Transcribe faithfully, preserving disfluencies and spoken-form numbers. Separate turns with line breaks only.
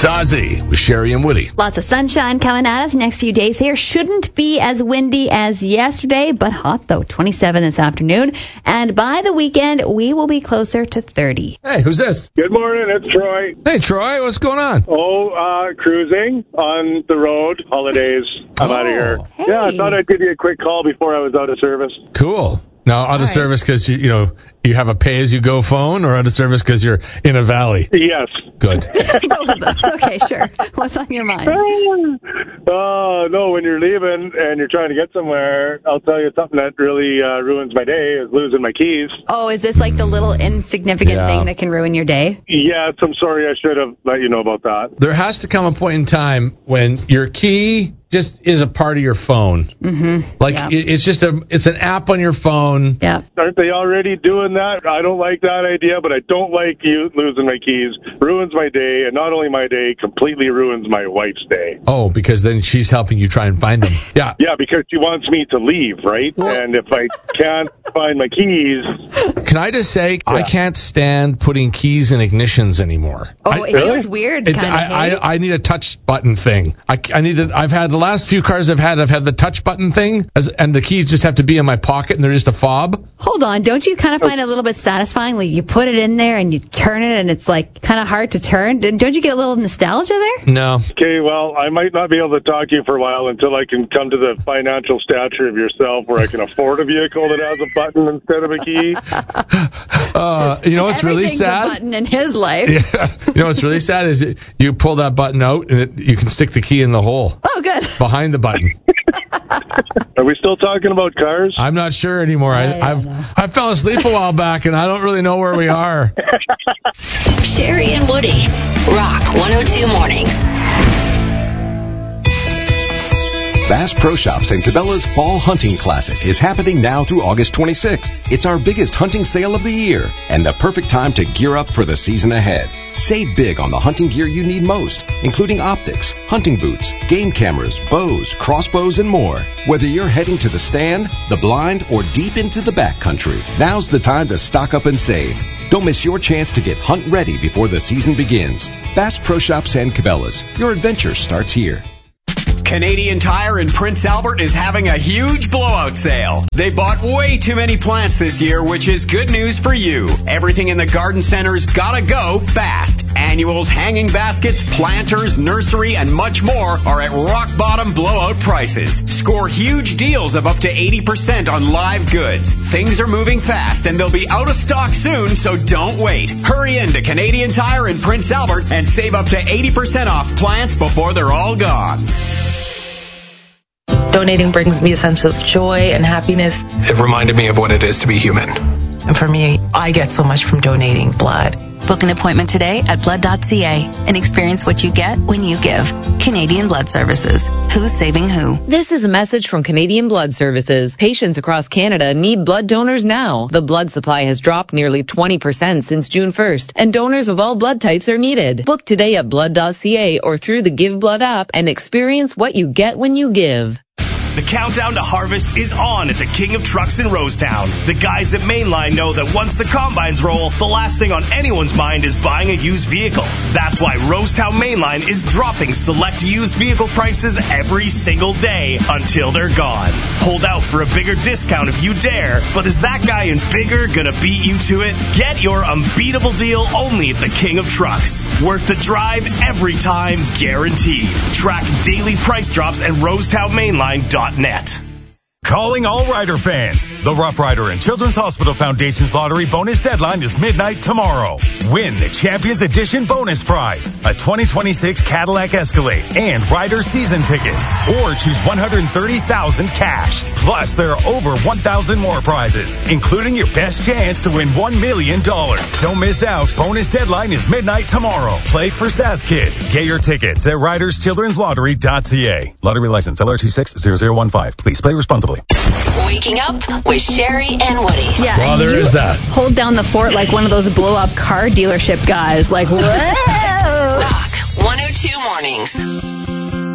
It's Ozzy with Sherry and Woody.
Lots of sunshine coming at us next few days here. Shouldn't be as windy as yesterday, but hot though. twenty-seven this afternoon. And by the weekend, we will be closer to thirty.
Hey, who's this?
Good morning, it's Troy.
Hey, Troy, what's going on?
Oh, uh, cruising on the road, holidays. I'm
Oh.
out of here.
Hey.
Yeah, I thought I'd give you a quick call before I was out of service.
Cool. Now, out of
right.
service because, you, you know, you have a pay-as-you-go phone, or out of service because you're in a valley?
Yes.
Good.
Both of those. Okay, sure. What's on your mind?
Oh, no, when you're leaving and you're trying to get somewhere, I'll tell you something that really uh, ruins my day is losing my keys.
Oh, is this like the little insignificant
Yeah.
thing that can ruin your day?
Yes, I'm sorry, I should have let you know about that.
There has to come a point in time when your key just is a part of your phone.
Mm-hmm.
Like,
Yeah.
it, it's just a, it's an app on your phone.
Yeah.
Aren't they already doing that? I don't like that idea, but I don't like you losing my keys. Ruins my day, and not only my day, completely ruins my wife's day.
Oh, because then she's helping you try and find them. Yeah.
Yeah, because she wants me to leave, right? And if I can't find my keys...
Can I just say, I
Yeah.
can't stand putting keys in ignitions anymore.
Oh,
I,
it feels weird,
It,
kind of.
I, I, I need a touch button thing. I, I need to, I've had the last few cars I've had, I've had the touch button thing, as, and the keys just have to be in my pocket, and they're just a fob.
Hold on, don't you kind of find it a little bit satisfying? Like you put it in there and you turn it, and it's like kind of hard to turn. Don't you get a little nostalgia there?
No.
Okay, well, I might not be able to talk to you for a while until I can come to the financial stature of yourself where I can afford a vehicle that has a button instead of a key.
Uh, you know what's really
Everything's
sad?
a button in his life.
Yeah. You know what's really sad is it, you pull that button out and it, you can stick the key in the hole
Oh, good.
behind the button.
Are we still talking about cars?
I'm not sure anymore. I,
I
I've
don't know.
I fell asleep a while back and I don't really know where we are.
Sherry and Woody, Rock one oh two Mornings.
Bass Pro Shops and Cabela's Fall Hunting Classic is happening now through August twenty-sixth. It's our biggest hunting sale of the year and the perfect time to gear up for the season ahead. Save big on the hunting gear you need most, including optics, hunting boots, game cameras, bows, crossbows, and more. Whether you're heading to the stand, the blind, or deep into the backcountry, now's the time to stock up and save. Don't miss your chance to get hunt ready before the season begins. Bass Pro Shops and Cabela's. Your adventure starts here.
Canadian Tire in Prince Albert is having a huge blowout sale. They bought way too many plants this year, which is good news for you. Everything in the garden center's gotta go fast. Annuals, hanging baskets, planters, nursery, and much more are at rock bottom blowout prices. Score huge deals of up to eighty percent on live goods. Things are moving fast and they'll be out of stock soon, so don't wait. Hurry into Canadian Tire in Prince Albert and save up to eighty percent off plants before they're all gone.
Donating brings me a sense of joy and happiness.
It reminded me of what it is to be human.
And for me, I get so much from donating blood.
Book an appointment today at blood dot c a and experience what you get when you give. Canadian Blood Services. Who's saving who?
This is a message from Canadian Blood Services. Patients across Canada need blood donors now. The blood supply has dropped nearly twenty percent since June first, and donors of all blood types are needed. Book today at blood dot c a or through the Give Blood app and experience what you get when you give.
The countdown to harvest is on at the King of Trucks in Rosetown. The guys at Mainline know that once the combines roll, the last thing on anyone's mind is buying a used vehicle. That's why Rosetown Mainline is dropping select used vehicle prices every single day until they're gone. Hold out for a bigger discount if you dare, but is that guy in bigger gonna beat you to it? Get your unbeatable deal only at the King of Trucks. Worth the drive every time, guaranteed. Track daily price drops at rosetown mainline dot net.
Calling all Rider fans. The Rough Rider and Children's Hospital Foundation's lottery bonus deadline is midnight tomorrow. Win the Champions Edition bonus prize, a twenty twenty-six Cadillac Escalade and Rider season tickets, or choose one hundred thirty thousand dollars cash. Plus, there are over one thousand more prizes, including your best chance to win one million dollars. Don't miss out. Bonus deadline is midnight tomorrow. Play for S A S Kids. Get your tickets at riders children's lottery dot c a. Lottery license L R two six zero zero one five. Please play responsibly.
Waking up with Sherry and Woody.
Yeah,
Well,
and
there
you
is that.
Hold down the fort like one of those blow-up car dealership guys. Like, whoa!
Rock one oh two Mornings.